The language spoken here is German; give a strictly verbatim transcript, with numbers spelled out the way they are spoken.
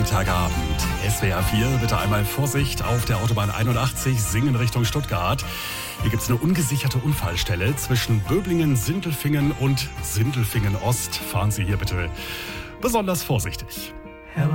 Freitagabend. S W R vier, bitte einmal Vorsicht auf der Autobahn einundachtzig, Singen Richtung Stuttgart. Hier gibt es eine ungesicherte Unfallstelle zwischen Böblingen, Sindelfingen und Sindelfingen Ost. Fahren Sie hier bitte besonders vorsichtig.